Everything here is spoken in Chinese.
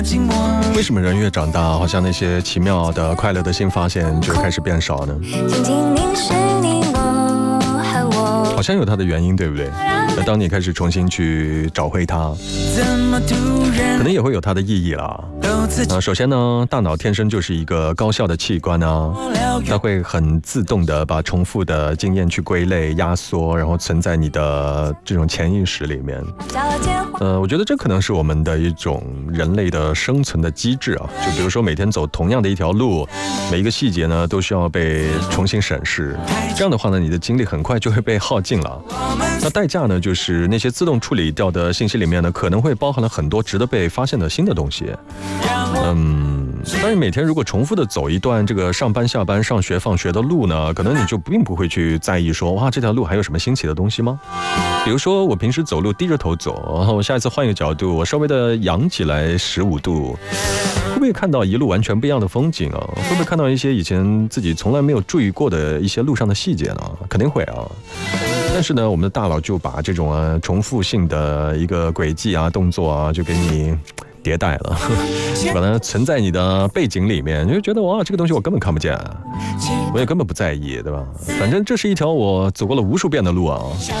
为什么人越长大，好像那些奇妙的快乐的新发现就开始变少呢？好像有它的原因，对不对？那当你开始重新去找回它，可能也会有它的意义啦。首先呢，大脑天生就是一个高效的器官啊，它会很自动的把重复的经验去归类、压缩，然后存在你的这种潜意识里面。我觉得这可能是我们的一种人类的生存的机制啊。就比如说每天走同样的一条路，每一个细节呢都需要被重新审视。这样的话呢，你的精力很快就会被耗尽了。那代价呢，就是那些自动处理掉的信息里面呢，可能会包含了很多值得被发现的新的东西。但是每天如果重复的走一段这个上班下班上学放学的路呢，可能你就并不会去在意说，哇，这条路还有什么新奇的东西吗？比如说我平时走路低着头走，然后我下一次换一个角度，我稍微的仰起来15度，会不会看到一路完全不一样的风景啊？会不会看到一些以前自己从来没有注意过的一些路上的细节呢？肯定会啊。但是呢，我们的大脑就把这种重复性的一个轨迹啊、动作啊，就给你迭代了，把它存在你的背景里面，你就觉得哇，这个东西我根本看不见，我也根本不在意，对吧？反正这是一条我走过了无数遍的路啊。